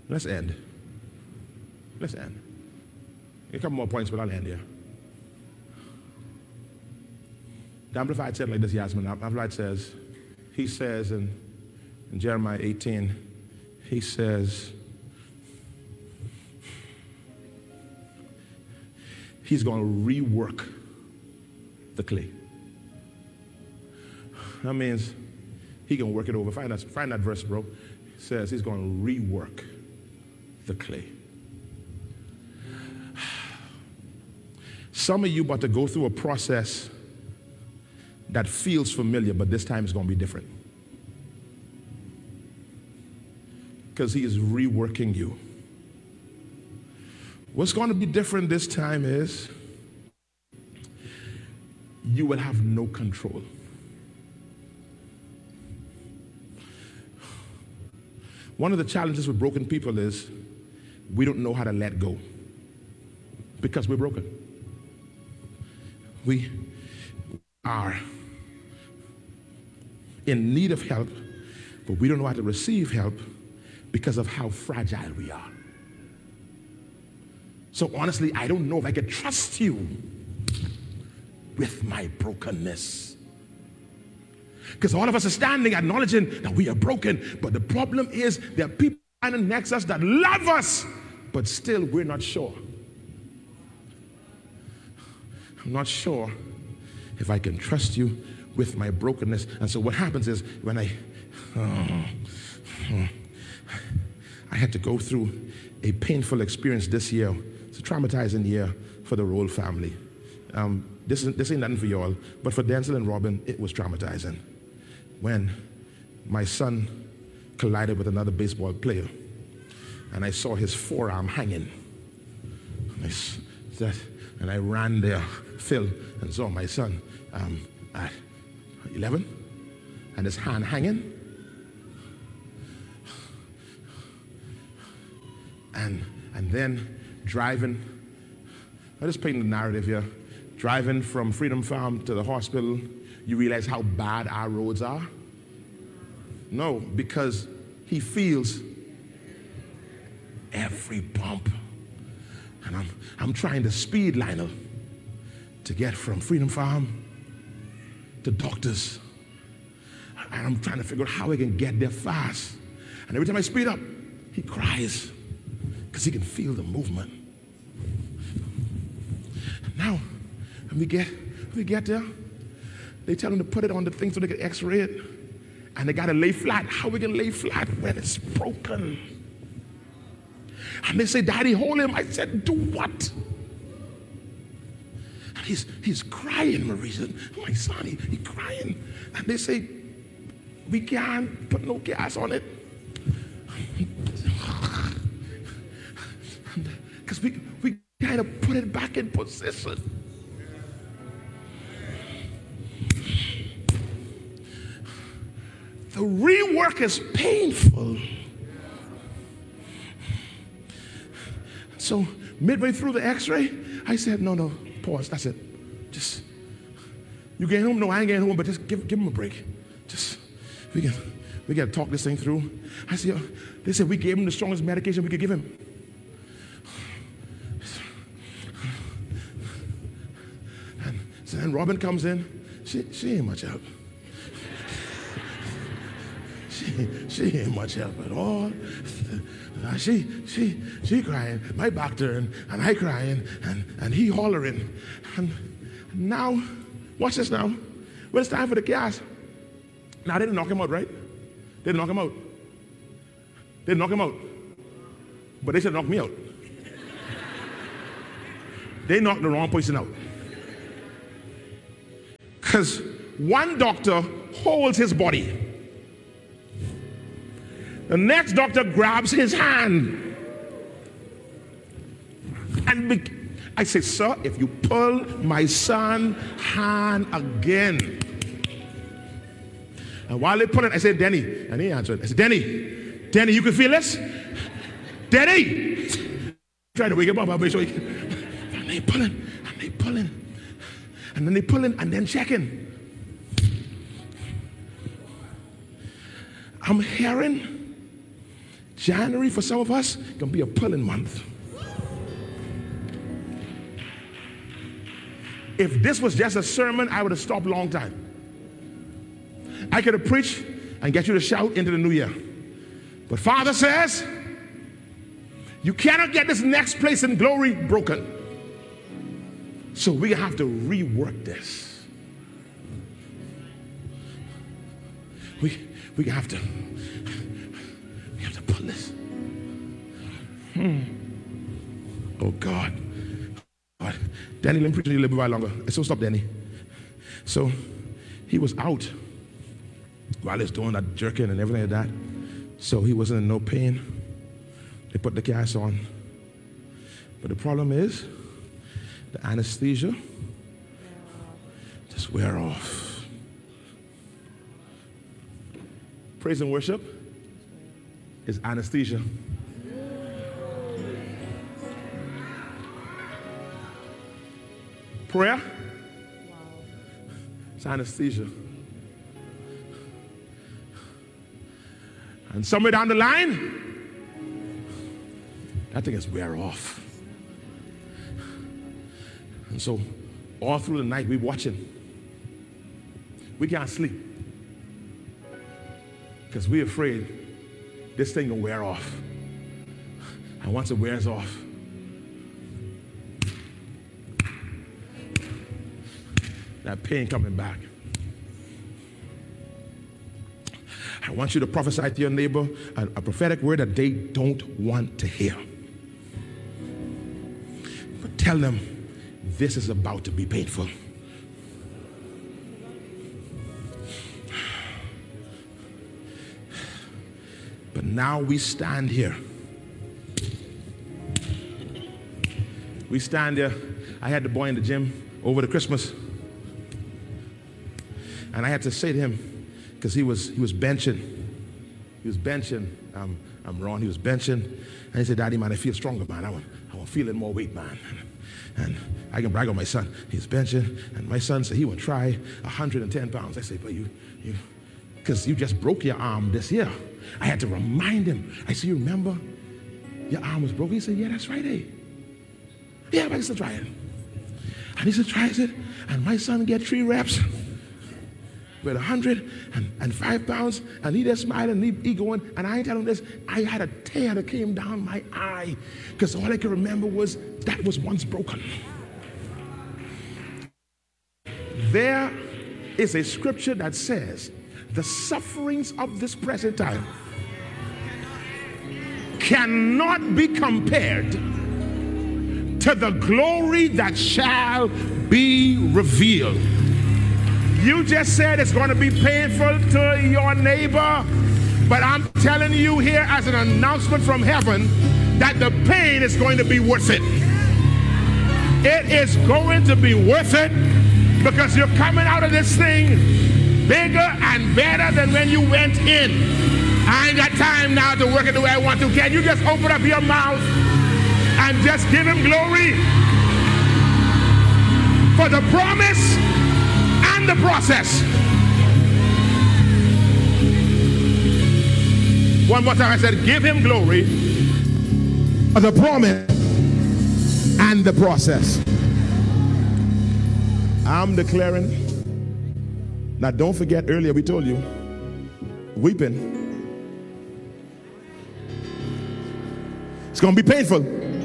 Let's end. Let's end. A couple more points, but I'll end here. The Amplified said like this, Yasmin. The Amplified says, he says in Jeremiah 18, he says, he's going to rework the clay. That means he can work it over. Find that verse, bro. It says he's going to rework the clay. Some of you about to go through a process that feels familiar, but this time it's going to be different. Because he is reworking you. What's going to be different this time is you will have no control. One of the challenges with broken people is we don't know how to let go because we're broken. We are in need of help, but we don't know how to receive help because of how fragile we are. So honestly, I don't know if I can trust you with my brokenness. Because all of us are standing acknowledging that we are broken, but the problem is there are people standing next to us that love us, but still we're not sure. I'm not sure if I can trust you with my brokenness. And so what happens is when I had to go through a painful experience this year. It's a traumatizing year for the Roll family. This ain't nothing for y'all, but for Denzel and Robin, it was traumatizing. When my son collided with another baseball player, and I saw his forearm hanging. And I ran there, Phil, and saw my son at 11, and his hand hanging. And then driving, I'm just painting the narrative here. Driving from Freedom Farm to the hospital, you realize how bad our roads are? No, because he feels every bump. And I'm trying to speed Lionel to get from Freedom Farm to doctors. And I'm trying to figure out how I can get there fast. And every time I speed up, he cries because he can feel the movement. Now, when we get there, they tell him to put it on the thing so they can x-ray it. And they got to lay flat. How we can lay flat when it's broken? And they say, Daddy, hold him. I said, do what? And he's crying, Marisa. My son, he's crying. And they say, we can't put no gas on it. Because we kind of put it back in position. The rework is painful. So midway through the x-ray, I said, no, pause, that's it. Just, you getting home? No, I ain't getting home, but just give him a break. Just, we got to talk this thing through. I said, they said we gave him the strongest medication we could give him. And so then Robin comes in. She ain't much help. She ain't much help at all. She crying, my back turned, and I crying, and he hollering. And now, watch this now. When it's time for the gas. Now, they didn't knock him out, right? They didn't knock him out. They didn't knock him out. But they should knock me out. They knocked the wrong person out. Because one doctor holds his body. The next doctor grabs his hand. And I say, sir, if you pull my son's hand again. And while they pull it, I said, Denny. And he answered. I said, Denny, you can feel this? Denny! Try to wake him up. I'll be sure he can. And they pulling, and they pulling. And then they pulling, and then checking. I'm hearing January for some of us can be a pulling month. If this was just a sermon, I would have stopped a long time. I could have preached and get you to shout into the new year. But Father says, you cannot get this next place in glory broken. So we have to rework this. We have to pull this. Oh God. Danny, let me preach a little bit longer. So stop, Danny. So he was out while he's doing that jerking and everything like that. So he wasn't in no pain. They put the cast on. But the problem is, the anesthesia just wear off. Praise and worship is anesthesia. Prayer, it's anesthesia. And somewhere down the line, that thing is wear off. And so all through the night we're watching. We can't sleep because we're afraid this thing will wear off. And once it wears off, that pain coming back. I want you to prophesy to your neighbor a prophetic word that they don't want to hear. But tell them this is about to be painful. But now we stand here. We stand there. I had the boy in the gym over the Christmas. And I had to say to him, because he was benching. He was benching. I'm wrong. He was benching. And he said, Daddy, man, I feel stronger, man. I want feeling more weight, man. And I can brag on my son. He's benching. And my son said he would try 110 pounds. I said, but because you just broke your arm this year. I had to remind him. I said, you remember your arm was broken? He said, yeah, that's right, eh? Yeah, but I said, try it. And he said, try it. And my son get 3 reps. With 105 pounds, and he just smiling, and he going, and I ain't telling him this, I had a tear that came down my eye, because all I could remember was that was once broken. There is a scripture that says, the sufferings of this present time cannot be compared to the glory that shall be revealed. You just said it's going to be painful to your neighbor, but I'm telling you here as an announcement from heaven that the pain is going to be worth it. It is going to be worth it because you're coming out of this thing bigger and better than when you went in. I ain't got time now to work it the way I want to. Can you just open up your mouth and just give him glory for the promise and the process? One more time, I said, give him glory for the promise and the process. I'm declaring. Now, don't forget, earlier we told you, weeping. It's going to be painful,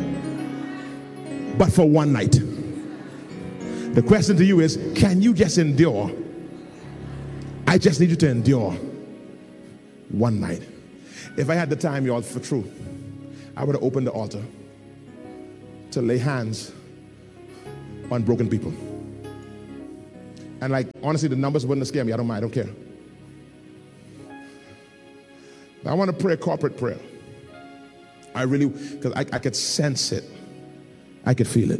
but for one night. The question to you is, can you just endure? I just need you to endure one night. If I had the time, y'all, for true, I would have opened the altar to lay hands on broken people. And like, honestly, the numbers wouldn't scare me. I don't mind. I don't care. But I want to pray a corporate prayer. I really, because I could sense it. I could feel it.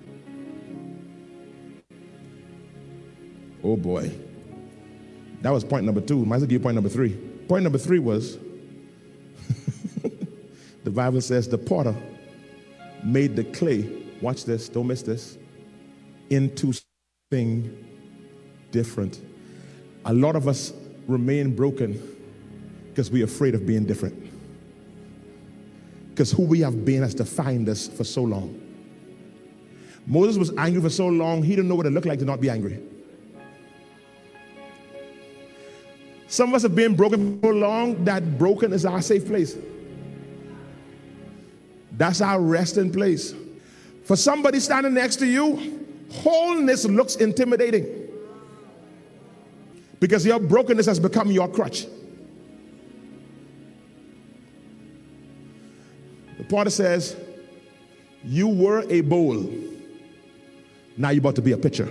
Oh boy. That was point number 2. Might as well give you point number 3. Point number 3 was, the Bible says the potter made the clay, watch this, don't miss this, into something different. A lot of us remain broken because we're afraid of being different. Because who we have been has defined us for so long. Moses was angry for so long, he didn't know what it looked like to not be angry. Some of us have been broken for so long that broken is our safe place. That's our resting place. For somebody standing next to you, wholeness looks intimidating because your brokenness has become your crutch. The potter says, you were a bowl. Now you're about to be a pitcher.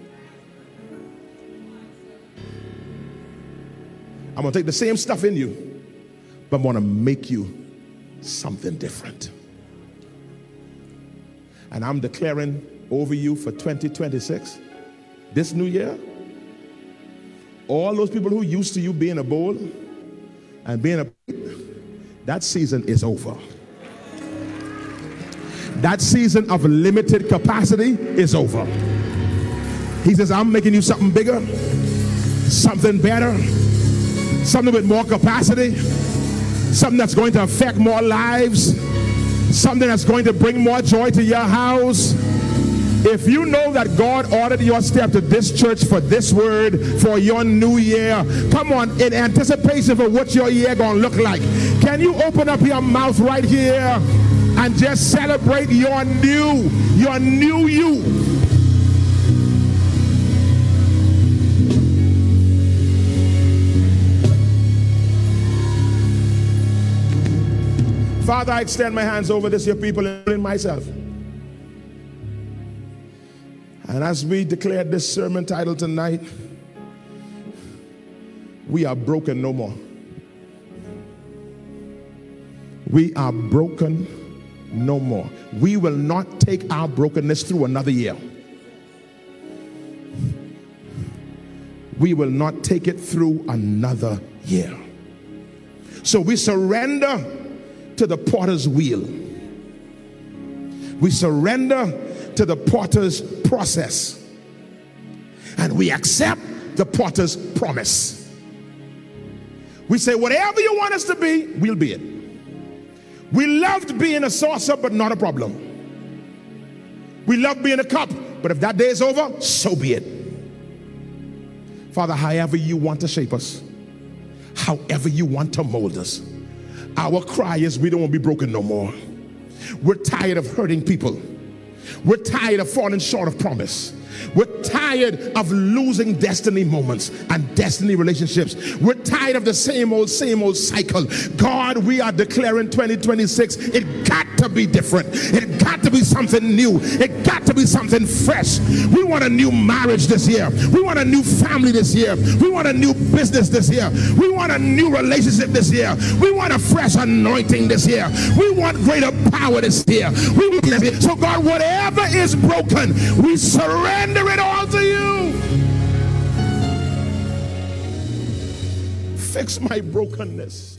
I'm going to take the same stuff in you, but I'm going to make you something different. And I'm declaring over you for 2026, this new year, all those people who used to you being a bowl and being a, that season is over. That season of limited capacity is over. He says, I'm making you something bigger, something better, something with more capacity, something that's going to affect more lives, something that's going to bring more joy to your house. If you know that God ordered your step to this church for this word for your new year, come on, in anticipation for what your year gonna look like, can you open up your mouth right here and just celebrate your new you? Father, I extend my hands over this, your people, and myself. And as we declare this sermon title tonight, we are broken no more. We are broken no more. We will not take our brokenness through another year. We will not take it through another year. So we surrender to the potter's wheel. We surrender to the potter's process. And we accept the potter's promise. We say, whatever you want us to be, we'll be it. We loved being a saucer, but not a problem. We love being a cup, but if that day is over, so be it. Father, however you want to shape us, however you want to mold us, our cry is we don't want to be broken no more. We're tired of hurting people. We're tired of falling short of promise. We're tired of losing destiny moments and destiny relationships. We're tired of the same old cycle. God, we are declaring 2026, it got to be different. It got to be something new. It got to be something fresh. We want a new marriage this year. We want a new family this year. We want a new business this year. We want a new relationship this year. We want a fresh anointing this year. We want greater power this year. So God, whatever is broken, we surrender it all to you. Fix my brokenness.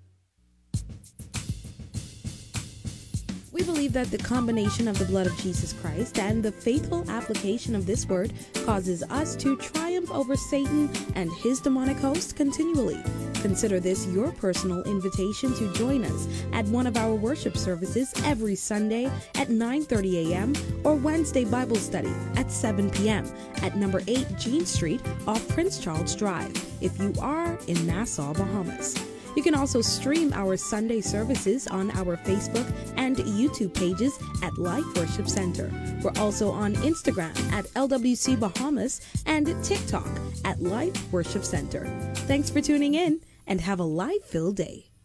We believe that the combination of the blood of Jesus Christ and the faithful application of this word causes us to triumph over Satan and his demonic host continually. Consider this your personal invitation to join us at one of our worship services every Sunday at 9:30 a.m. or Wednesday Bible study at 7 p.m. at number 8 Jean Street off Prince Charles Drive if you are in Nassau, Bahamas. You can also stream our Sunday services on our Facebook and YouTube pages at Life Worship Center. We're also on Instagram at LWC Bahamas and TikTok at Life Worship Center. Thanks for tuning in and have a life-filled day.